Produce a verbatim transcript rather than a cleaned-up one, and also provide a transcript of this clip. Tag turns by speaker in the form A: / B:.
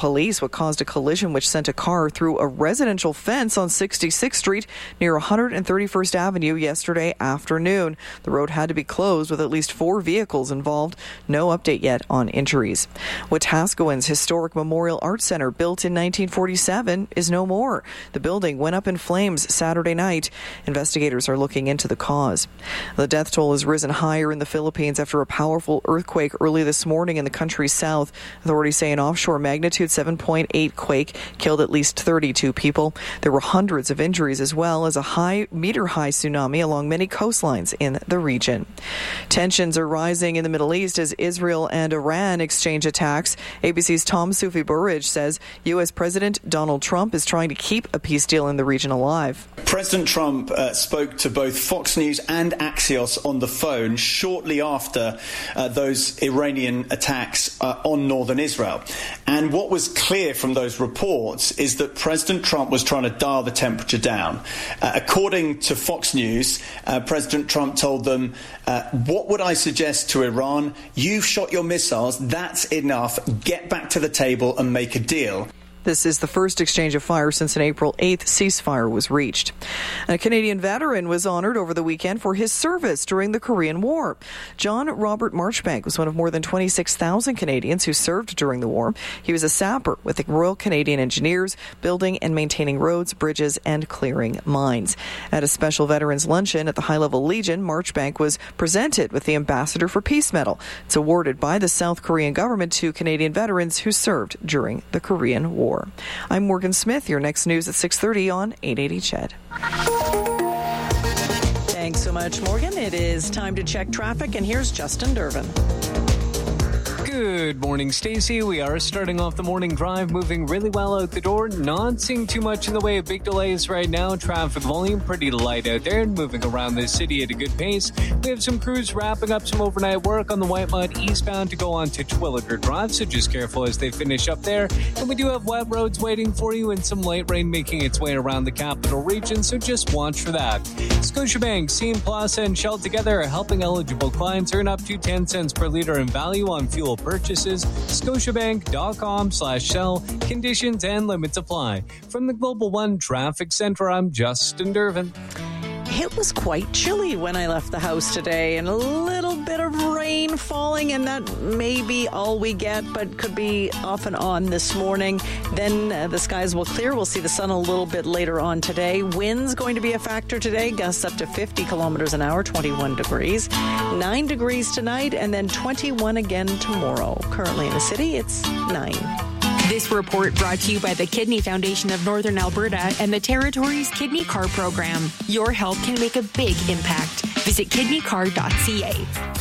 A: police what caused a collision which sent a car through a residential fence on sixty-sixth Street near one hundred thirty-first Avenue yesterday afternoon. The road had to be closed with at least four vehicles involved. No update yet on injuries. Wetaskiwin's historic Memorial Arts Center, built in nineteen forty-seven, is no more. The building went up in flames Saturday night. Investigators are looking into the cause. The death toll has risen higher in the Philippines after a powerful earthquake early this morning in the country's south. Authorities say an offshore magnitude seven point eight quake killed at least thirty-two people. There were hundreds of injuries as well as a high meter-high tsunami along many coastlines in the region. Tensions are rising in the Middle East as Israel and Iran exchange attacks. A B C's Tom Sufi Burridge says U S President Donald Trump is trying to keep a peace deal in the region alive.
B: President Trump uh, spoke to both Fox News and Axios on the phone shortly after uh, those Iranian attacks uh, on northern Israel. And what was clear from those reports is that President Trump was trying to dial the temperature down. Uh, according to Fox News, uh, President Trump told them, uh, what would I suggest to Iran? You've shot your missiles. That's enough. Get back to the table and make a deal.
A: This is the first exchange of fire since an April eighth ceasefire was reached. A Canadian veteran was honored over the weekend for his service during the Korean War. John Robert Marchbank was one of more than twenty-six thousand Canadians who served during the war. He was a sapper with the Royal Canadian Engineers, building and maintaining roads, bridges, and clearing mines. At a special veterans luncheon at the High Level Legion, Marchbank was presented with the Ambassador for Peace Medal. It's awarded by the South Korean government to Canadian veterans who served during the Korean War. I'm Morgan Smith. Your next news at six thirty on eight eighty C H E D. Thanks so much, Morgan. It is time to check traffic, and here's Justin Durbin.
C: Good morning, Stacey. We are starting off the morning drive, moving really well out the door. Not seeing too much in the way of big delays right now. Traffic volume pretty light out there and moving around the city at a good pace. We have some crews wrapping up some overnight work on the Whitemud eastbound to go on to Twilliger Drive, so just careful as they finish up there. And we do have wet roads waiting for you and some light rain making its way around the capital region, so just watch for that. Scotiabank, Scene Plaza, and Shell together are helping eligible clients earn up to ten cents per litre in value on fuel purchases. Scotiabank.com slash Shell. Conditions and limits apply. From the Global One Traffic Center, I'm Justin Durbin.
A: It was quite chilly when I left the house today, and a little bit of rain falling, and that may be all we get, but could be off and on this morning. Then uh, the skies will clear. We'll see the sun a little bit later on today. Wind's going to be a factor today. Gusts up to fifty kilometers an hour, twenty-one degrees. nine degrees tonight, and then twenty-one again tomorrow. Currently in the city, it's nine.
D: This report brought to you by the Kidney Foundation of Northern Alberta and the Territory's Kidney Card program. Your help can make a big impact. Visit kidney card dot c a.